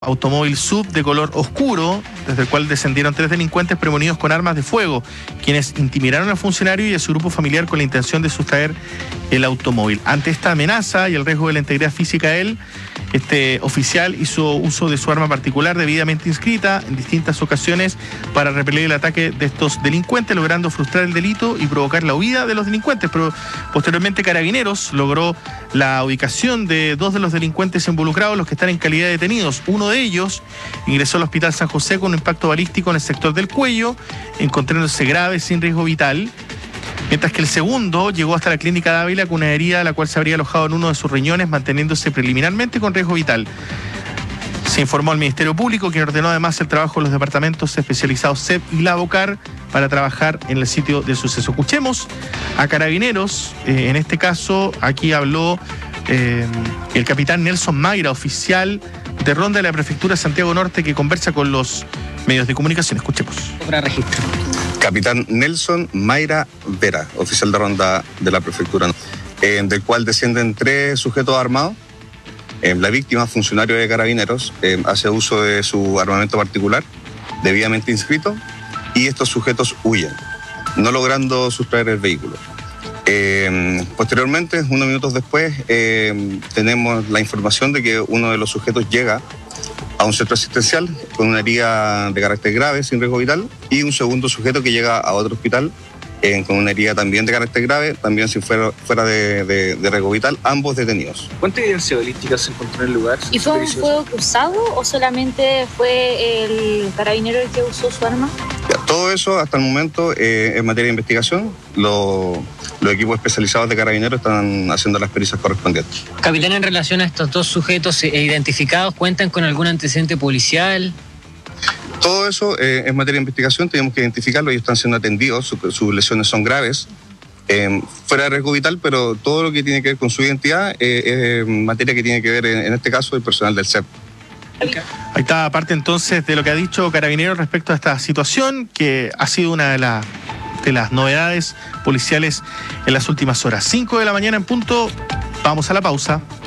automóvil SUV de color oscuro, desde el cual descendieron 3 delincuentes premonidos con armas de fuego, quienes intimidaron al funcionario y a su grupo familiar con la intención de sustraer el automóvil. Ante esta amenaza y el riesgo de la integridad física de él, este oficial hizo uso de su arma particular debidamente inscrita en distintas ocasiones para repeler el ataque de estos delincuentes, logrando frustrar el delito y provocar la huida de los delincuentes. Pero posteriormente Carabineros logró la ubicación de 2 de los delincuentes involucrados, los que están en calidad de detenidos. Uno de ellos ingresó al Hospital San José con un impacto balístico en el sector del cuello, encontrándose grave sin riesgo vital, mientras que el segundo llegó hasta la clínica de Ávila con una herida la cual se habría alojado en uno de sus riñones, manteniéndose preliminarmente con riesgo vital. Se informó al Ministerio Público, quien ordenó además el trabajo de los departamentos especializados CEP y Lavocar para trabajar en el sitio del suceso. Escuchemos a Carabineros. En este caso, aquí habló el capitán Nelson Mayra, oficial de ronda de la Prefectura de Santiago Norte, que conversa con los medios de comunicación. Escuchemos. Para registro. Capitán Nelson Mayra Vera, oficial de ronda de la Prefectura, del cual descienden 3 sujetos armados. La víctima, funcionario de Carabineros, hace uso de su armamento particular, debidamente inscrito, y estos sujetos huyen, no logrando sustraer el vehículo. Posteriormente, unos minutos después, tenemos la información de que uno de los sujetos llega a un centro asistencial con una herida de carácter grave, sin riesgo vital, y un segundo sujeto que llega a otro hospital con una herida también de carácter grave, también sin fuera de riesgo vital, ambos detenidos. ¿Cuánta evidencia balística se encontró en el lugar? ¿Y fue un fuego cruzado o solamente fue el carabinero el que usó su arma? Todo eso hasta el momento en materia de investigación. Los equipos especializados de Carabineros están haciendo las pericias correspondientes. Capitán, en relación a estos 2 sujetos identificados, ¿cuentan con algún antecedente policial? Todo eso en materia de investigación, tenemos que identificarlo, ellos están siendo atendidos, sus lesiones son graves, fuera de riesgo vital, pero todo lo que tiene que ver con su identidad es materia que tiene que ver, en este caso, el personal del CEP. Ahí está parte entonces de lo que ha dicho Carabineros respecto a esta situación, que ha sido una de las novedades policiales en las últimas horas. 5 de la mañana en punto, vamos a la pausa.